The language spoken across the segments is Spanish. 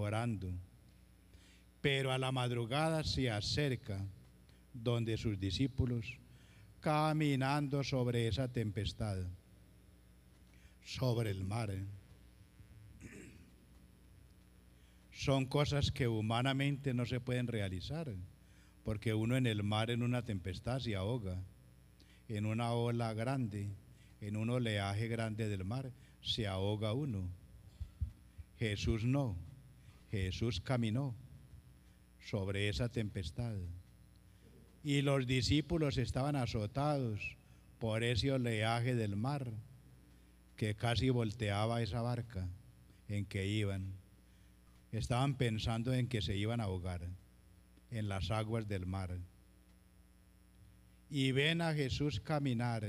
orando. Pero a la madrugada se acerca donde sus discípulos, caminando sobre esa tempestad, sobre el mar. Son cosas que humanamente no se pueden realizar, porque uno en el mar, en una tempestad, se ahoga, en una ola grande, en un oleaje grande del mar, se ahoga uno. Jesús no, Jesús caminó sobre esa tempestad. Y los discípulos estaban azotados por ese oleaje del mar que casi volteaba esa barca en que iban. Estaban pensando en que se iban a ahogar en las aguas del mar. Y ven a Jesús caminar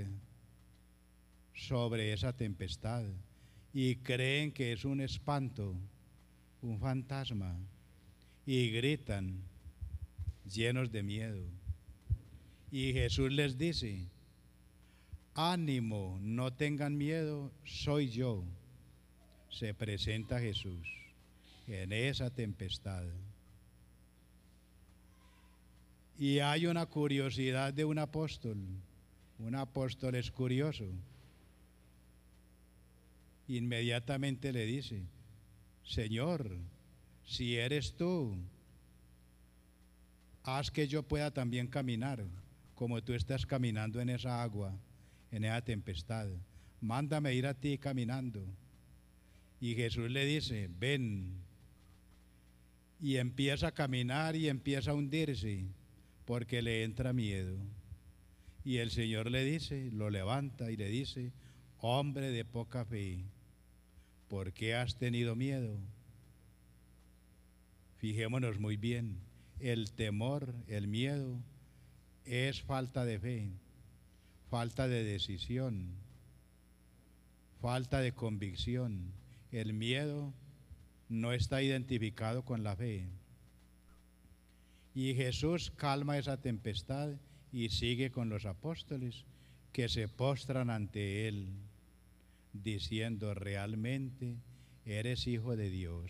sobre esa tempestad y creen que es un espanto, un fantasma, y gritan llenos de miedo. Y Jesús les dice: ánimo, no tengan miedo, soy yo. Se presenta Jesús en esa tempestad. Y hay una curiosidad de un apóstol. Un apóstol es curioso. Inmediatamente le dice: Señor, si eres tú, haz que yo pueda también caminar como tú estás caminando en esa agua, en esa tempestad. Mándame ir a ti caminando. Y Jesús le dice: ven. Y empieza a caminar y empieza a hundirse porque le entra miedo. Y el Señor le dice, lo levanta y le dice: hombre de poca fe, ¿por qué has tenido miedo? Fijémonos muy bien, el temor, el miedo, es falta de fe, falta de decisión, falta de convicción. El miedo no está identificado con la fe. Y Jesús calma esa tempestad y sigue con los apóstoles que se postran ante Él, diciendo: realmente eres Hijo de Dios.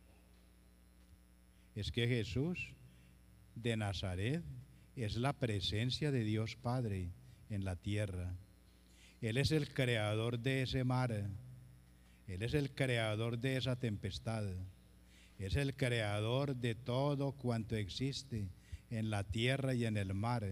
Es que Jesús de Nazaret es la presencia de Dios Padre en la tierra. Él es el creador de ese mar. Él es el creador de esa tempestad. Es el creador de todo cuanto existe en la tierra y en el mar.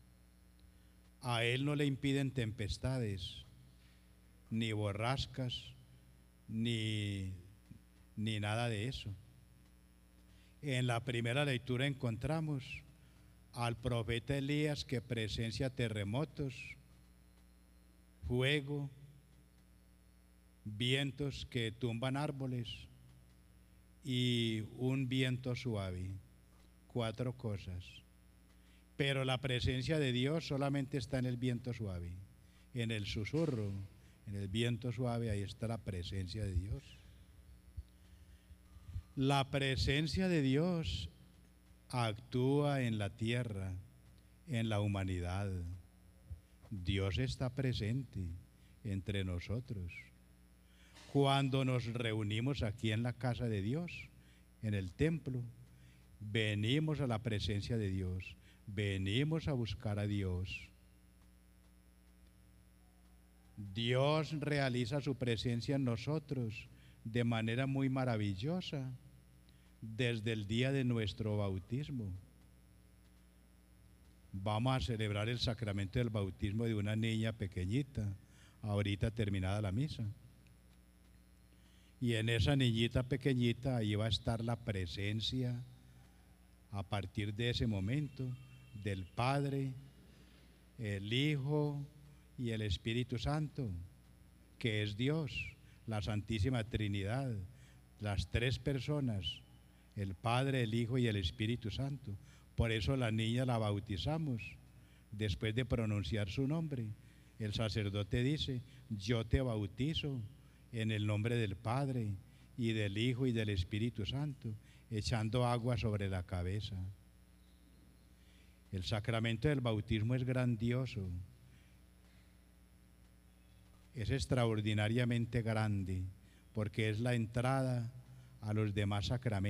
A Él no le impiden tempestades, ni borrascas, ni nada de eso. En la primera lectura encontramos al profeta Elías que presencia terremotos, fuego, vientos que tumban árboles y un viento suave. 4 cosas. Pero la presencia de Dios solamente está en el viento suave, en el susurro, en el viento suave, ahí está la presencia de Dios. La presencia de Dios actúa en la tierra, en la humanidad. Dios está presente entre nosotros. Cuando nos reunimos aquí en la casa de Dios, en el templo, venimos a la presencia de Dios, venimos a buscar a Dios. Dios realiza su presencia en nosotros de manera muy maravillosa desde el día de nuestro bautismo. Vamos a celebrar el sacramento del bautismo de una niña pequeñita, ahorita terminada la misa. Y en esa niñita pequeñita ahí va a estar la presencia, a partir de ese momento, del Padre, el Hijo y el Espíritu Santo, que es Dios, la Santísima Trinidad, las 3 personas, el Padre, el Hijo y el Espíritu Santo. Por eso la niña la bautizamos. Después de pronunciar su nombre, el sacerdote dice: yo te bautizo en el nombre del Padre y del Hijo y del Espíritu Santo, echando agua sobre la cabeza. El sacramento del bautismo es grandioso, es extraordinariamente grande, porque es la entrada a los demás sacramentos.